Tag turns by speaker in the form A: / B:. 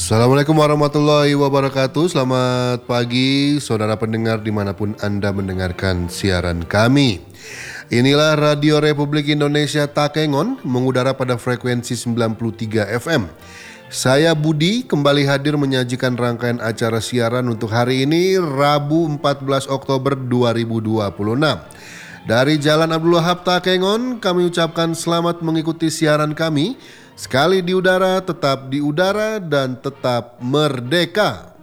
A: Assalamualaikum warahmatullahi wabarakatuh. Selamat pagi saudara pendengar dimanapun Anda mendengarkan siaran kami. Inilah Radio Republik Indonesia Takengon, mengudara pada frekuensi 93 FM. Saya Budi kembali hadir menyajikan rangkaian acara siaran untuk hari ini Rabu 14 Oktober 2026. Dari Jalan Abdul Wahab Takengon, kami ucapkan selamat mengikuti siaran kami. Sekali di udara, tetap di udara, dan tetap merdeka.